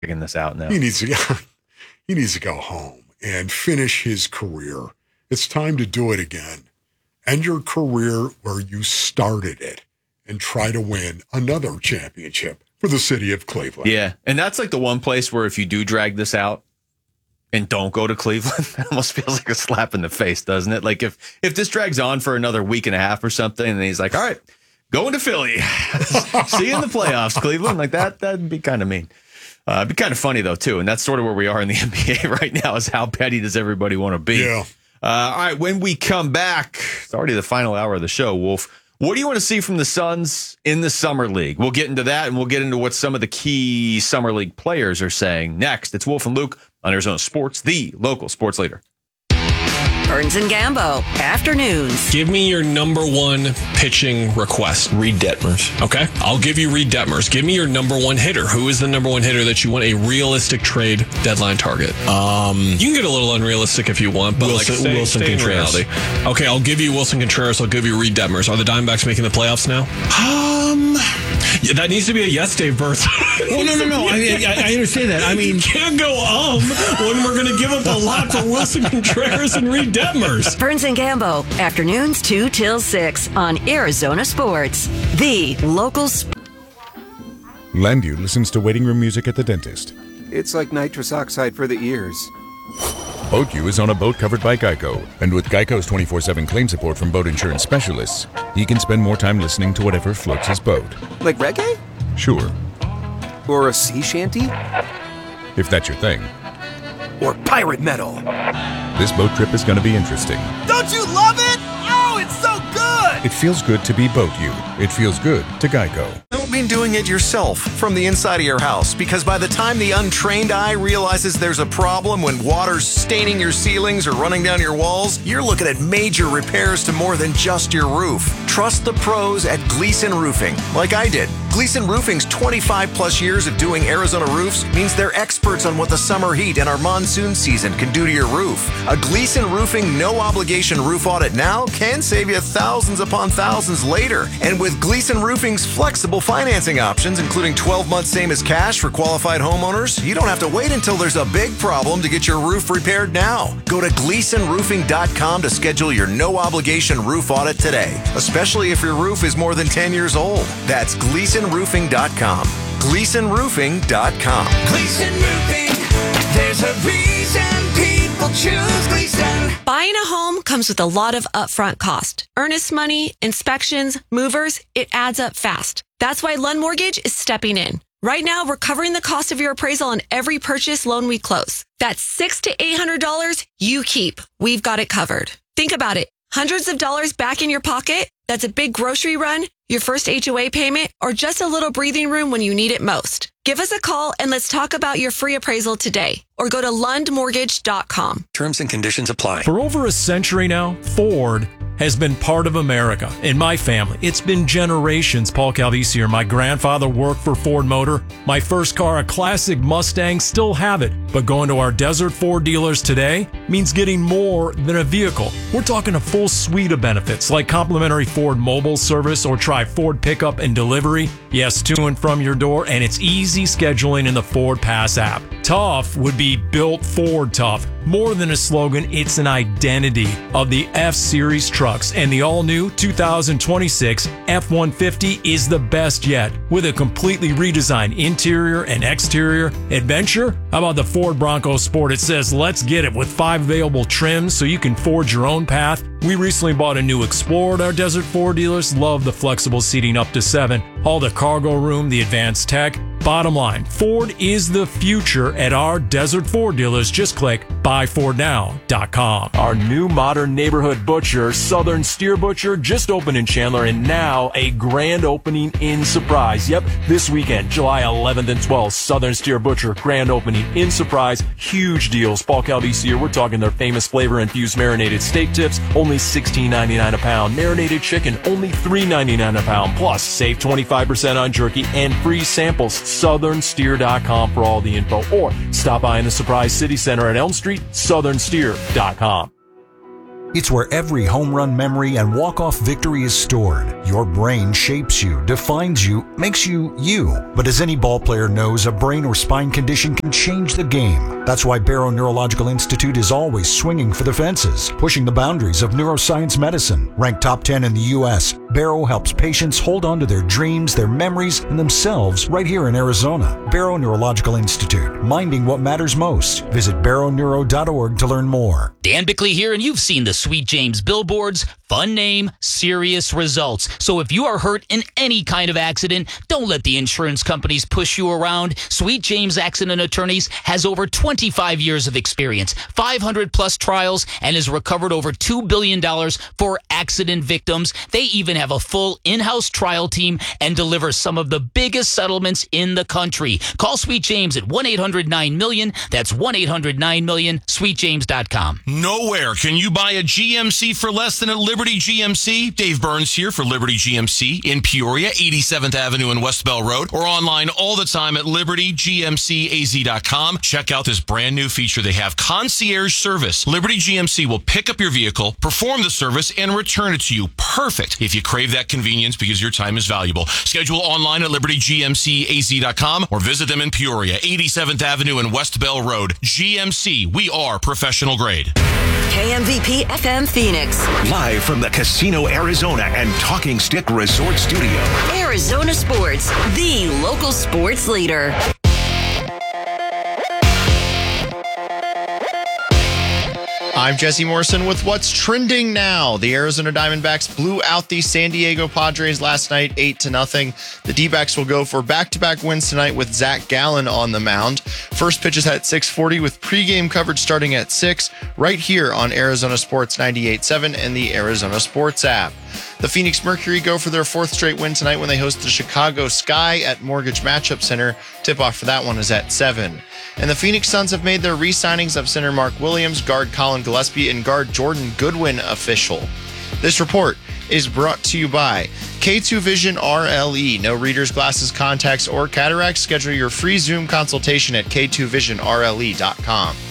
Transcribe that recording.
dragging this out now. He needs to go home and finish his career. It's time to do it again. End your career where you started it and try to win another championship for the city of Cleveland. Yeah, and that's like the one place where if you do drag this out and don't go to Cleveland, it almost feels like a slap in the face, doesn't it? Like if this drags on for another week and a half or something, and he's like, all right, going to Philly. See you in the playoffs, Cleveland. Like that'd be kind of mean. It'd be kind of funny, though, too. And that's sort of where we are in the NBA right now, is how petty does everybody want to be? Yeah. All right, when we come back, it's already the final hour of the show, Wolf. What do you want to see from the Suns in the Summer League? We'll get into that, and we'll get into what some of the key Summer League players are saying next. It's Wolf and Luke on Arizona Sports, the local sports leader. Burns and Gambo, afternoons. Give me your number one pitching request. Reed Detmers. Okay, I'll give you Reed Detmers. Give me your number one hitter. Who is the number one hitter that you want a realistic trade deadline target? You can get a little unrealistic if you want, but Wilson stay in Contreras. reality. Okay, I'll give you Wilson Contreras. I'll give you Reed Detmers. Are the Diamondbacks making the playoffs now? Yeah, that needs to be a yes, Dave Burns. Well, no. I understand that. I mean, you can't go when we're going to give up a lot for Wilson Contreras and Reed Detmers. Burns and Gambo, afternoons 2 till 6 on Arizona Sports, the local Landu listens to waiting room music at the dentist. It's like nitrous oxide for the ears. BoatU is on a boat covered by Geico, and with Geico's 24/7 claim support from boat insurance specialists, he can spend more time listening to whatever floats his boat. Like reggae? Sure, Or a sea shanty? if that's your thing. Or pirate metal? This boat trip is going to be interesting. Don't you love it? Oh, it's so good! It feels good to be BoatU. It feels good to Geico. Don't mean doing it yourself from the inside of your house, because by the time the untrained eye realizes there's a problem when water's staining your ceilings or running down your walls, you're looking at major repairs to more than just your roof. Trust the pros at Gleason Roofing, like I did. Gleason Roofing's 25 plus years of doing Arizona roofs means they're experts on what the summer heat and our monsoon season can do to your roof. A Gleason Roofing no-obligation roof audit now can save you thousands upon thousands later. And with Gleason Roofing's flexible financing options, including 12 months same as cash for qualified homeowners, you don't have to wait until there's a big problem to get your roof repaired now. Go to GleasonRoofing.com to schedule your no-obligation roof audit today, especially if your roof is more than 10 years old. That's GleasonRoofing.com. GleasonRoofing.com. Gleason Roofing, there's a reason people choose Gleason. Buying a home comes with a lot of upfront cost. Earnest money, inspections, movers, it adds up fast. That's why Lund Mortgage is stepping in. Right now, we're covering the cost of your appraisal on every purchase loan we close. That's $600 to $800 you keep. We've got it covered. Think about it. Hundreds of dollars back in your pocket? That's a big grocery run, your first HOA payment, or just a little breathing room when you need it most. Give us a call and let's talk about your free appraisal today. Or go to lundmortgage.com. Terms and conditions apply. For over a century now, Ford has been part of America. In my family, it's been generations. Paul Calvisi here. My grandfather worked for Ford Motor. My first car, a classic Mustang, still have it. But going to our Desert Ford dealers today means getting more than a vehicle. We're talking a full suite of benefits like complimentary Ford mobile service, or try Ford pickup and delivery. Yes, to and from your door, and it's easy scheduling in the Ford Pass app. Tough would be built Ford tough. More than a slogan, it's an identity of the F-Series trucks, and the all-new 2026 F-150 is the best yet, with a completely redesigned interior and exterior. Adventure? How about the Ford Bronco Sport? It says, let's get it, with 5 available trims so you can forge your own path. We recently bought a new Explorer at our Desert Ford dealers. Love the flexible seating up to 7. All the cargo room, the advanced tech. Bottom line, Ford is the future at our Desert Ford dealers. Just click buyfordnow.com. Our new modern neighborhood butcher, Southern Steer Butcher, just opened in Chandler, and now a grand opening in Surprise. Yep, this weekend, July 11th and 12th, Southern Steer Butcher, grand opening in Surprise. Huge deals. Paul Calvisi here. We're talking their famous flavor-infused marinated steak tips, only $16.99 a pound. Marinated chicken, only $3.99 a pound. Plus, save 25% on jerky and free samples. SouthernSteer.com for all the info, or stop by in the Surprise City Center at Elm Street, SouthernSteer.com. It's where every home run memory and walk-off victory is stored. Your brain shapes you, defines you, makes you you. But as any ball player knows, a brain or spine condition can change the game. That's why Barrow Neurological Institute is always swinging for the fences, pushing the boundaries of neuroscience medicine. Ranked top 10 in the U.S., Barrow helps patients hold on to their dreams, their memories, and themselves right here in Arizona. Barrow Neurological Institute, minding what matters most. Visit barrowneuro.org to learn more. Dan Bickley here, and you've seen the Sweet James billboards. Fun name, serious results. So if you are hurt in any kind of accident, don't let the insurance companies push you around. Sweet James Accident Attorneys has over 25 years of experience, 500 plus trials, and has recovered over $2 billion for accident victims. They even have a full in-house trial team and deliver some of the biggest settlements in the country. Call Sweet James at 1-800-9-MILLION. That's 1-800-9-MILLION, sweetjames.com. Nowhere can you buy a GMC for less than at Liberty GMC. Dave Burns here for Liberty GMC in Peoria, 87th Avenue and West Bell Road, or online all the time at libertygmcaz.com. Check out this brand new feature they have, concierge service. Liberty GMC will pick up your vehicle, perform the service, and return it to you. Perfect if you crave that convenience because your time is valuable. Schedule online at libertygmcaz.com or visit them in Peoria, 87th Avenue and West Bell Road. GMC, we are professional grade. KMVP FM Phoenix. Live from the Casino Arizona and Talking Stick Resort Studio. Arizona Sports, the local sports leader. I'm Jesse Morrison with what's trending now. The Arizona Diamondbacks blew out the San Diego Padres last night, 8-0. The D-backs will go for back-to-back wins tonight with Zach Gallen on the mound. First pitch is at 6:40 with pregame coverage starting at 6 right here on Arizona Sports 98.7 and the Arizona Sports app. The Phoenix Mercury go for their fourth straight win tonight when they host the Chicago Sky at Mortgage Matchup Center. Tip-off for that one is at 7. And the Phoenix Suns have made their re-signings of center Mark Williams, guard Colin Gillespie, and guard Jordan Goodwin official. This report is brought to you by K2 Vision RLE. No readers, glasses, contacts, or cataracts. Schedule your free Zoom consultation at k2visionrle.com.